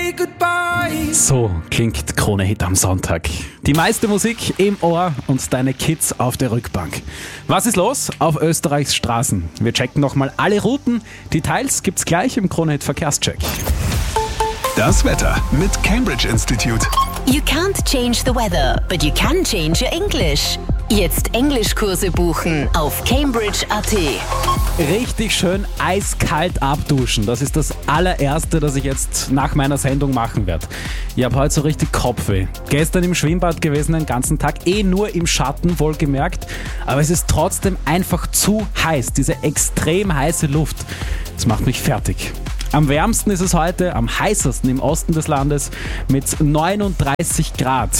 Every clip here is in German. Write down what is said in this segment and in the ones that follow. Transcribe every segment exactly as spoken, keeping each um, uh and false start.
say goodbye. So klingt Krone-Hit am Sonntag. Die meiste Musik im Ohr und deine Kids auf der Rückbank. Was ist los auf Österreichs Straßen? Wir checken nochmal alle Routen. Details gibt's gleich im Krone-Hit Verkehrscheck. Das Wetter mit Cambridge Institute. You can't change the weather, but you can change your English. Jetzt Englischkurse buchen auf Cambridge Punkt a t. Richtig schön eiskalt abduschen. Das ist das allererste, das ich jetzt nach meiner Sendung machen werde. Ich habe heute so richtig Kopfweh. Gestern im Schwimmbad gewesen, den ganzen Tag, eh nur im Schatten, wohlgemerkt. Aber es ist trotzdem einfach zu heiß, diese extrem heiße Luft. Das macht mich fertig. Am wärmsten ist es heute, am heißesten im Osten des Landes mit neununddreißig Grad.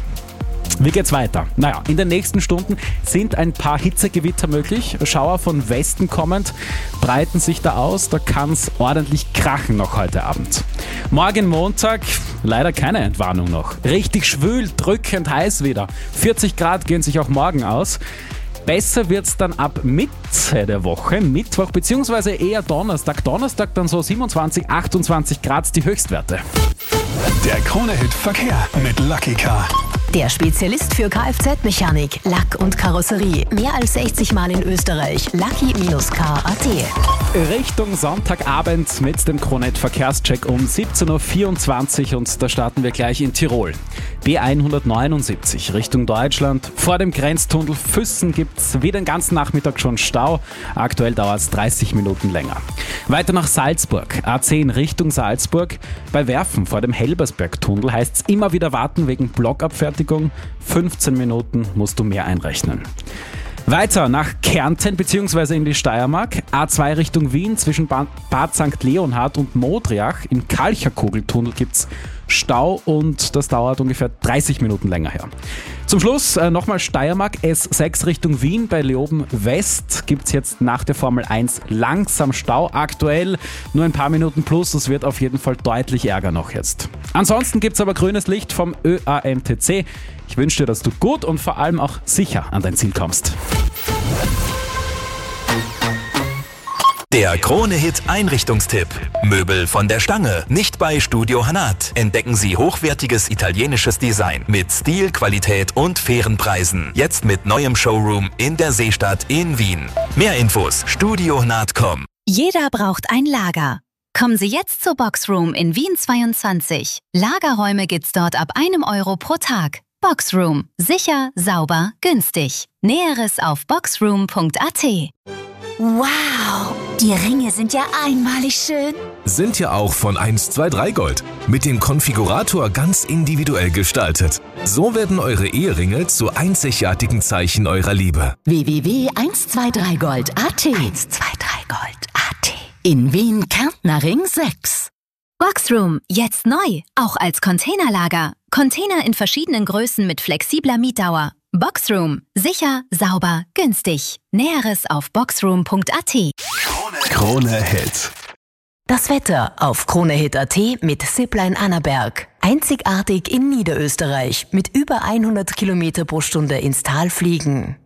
Wie geht's weiter? Naja, in den nächsten Stunden sind ein paar Hitzegewitter möglich. Schauer von Westen kommend breiten sich da aus. Da kann es ordentlich krachen noch heute Abend. Morgen Montag, leider keine Entwarnung noch. Richtig schwül, drückend heiß wieder. vierzig Grad gehen sich auch morgen aus. Besser wird's dann ab Mitte der Woche, Mittwoch bzw. eher Donnerstag. Donnerstag dann so siebenundzwanzig, achtundzwanzig Grad die Höchstwerte. Der Krone-Hit Verkehr mit Lucky Car. Der Spezialist für Kfz-Mechanik, Lack und Karosserie. Mehr als sechzig Mal in Österreich. Lucky Car Punkt a t. Richtung Sonntagabend mit dem Krone-Hit Verkehrscheck um siebzehn Uhr vierundzwanzig und da starten wir gleich in Tirol. B hundertneunundsiebzig Richtung Deutschland. Vor dem Grenztunnel Füssen gibt's wie den ganzen Nachmittag schon Stau. Aktuell dauert es dreißig Minuten länger. Weiter nach Salzburg. A zehn Richtung Salzburg. Bei Werfen vor dem Helbersbergtunnel heißt es immer wieder warten wegen Blockabfertigung. fünfzehn Minuten musst du mehr einrechnen. Weiter nach Kärnten bzw. in die Steiermark. A zwei Richtung Wien zwischen Bad Sankt Leonhard und Modriach. Im Kalcherkugeltunnel gibt's Stau und das dauert ungefähr dreißig Minuten länger her. Zum Schluss äh, nochmal Steiermark, S sechs Richtung Wien bei Leoben West gibt's jetzt nach der Formel eins langsam Stau. Aktuell nur ein paar Minuten plus, das wird auf jeden Fall deutlich Ärger noch jetzt. Ansonsten gibt's aber grünes Licht vom Ö A M T C. Ich wünsche dir, dass du gut und vor allem auch sicher an dein Ziel kommst. Der Krone-Hit Einrichtungstipp. Möbel von der Stange, nicht bei Studio Hannat. Entdecken Sie hochwertiges italienisches Design mit Stil, Qualität und fairen Preisen. Jetzt mit neuem Showroom in der Seestadt in Wien. Mehr Infos studio hannat punkt com. Jeder braucht ein Lager. Kommen Sie jetzt zur Boxroom in Wien zweiundzwanzig. Lagerräume gibt's dort ab einem Euro pro Tag. Boxroom. Sicher, sauber, günstig. Näheres auf boxroom punkt a t. Wow, die Ringe sind ja einmalig schön. Sind ja auch von eins zwei drei Gold. Mit dem Konfigurator ganz individuell gestaltet. So werden eure Eheringe zu einzigartigen Zeichen eurer Liebe. w w w punkt eins zwei drei gold punkt a t. eins zwei drei gold punkt a t. In Wien Kärntner Ring sechs. Boxroom, jetzt neu, auch als Containerlager. Container in verschiedenen Größen mit flexibler Mietdauer. Boxroom. Sicher, sauber, günstig. Näheres auf boxroom punkt a t. Krone-Hit. Das Wetter auf Krone-Hit punkt a t mit Zipline Annaberg. Einzigartig in Niederösterreich mit über hundert Kilometer pro Stunde ins Tal fliegen.